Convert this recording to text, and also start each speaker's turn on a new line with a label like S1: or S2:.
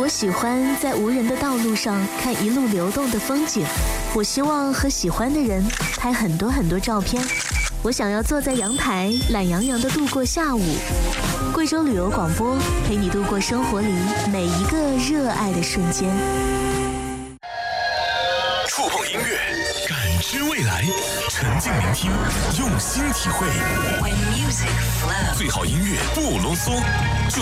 S1: 我喜欢在无人的道路上看一路流动的风景，我希望和喜欢的人拍很多很多照片，我想要坐在阳台懒洋洋地度过下午。贵州旅游广播陪你度过生活里每一个热爱的瞬间。
S2: 触碰音乐，感知未来，沉浸聆听，用心体会。最好音乐不啰嗦，就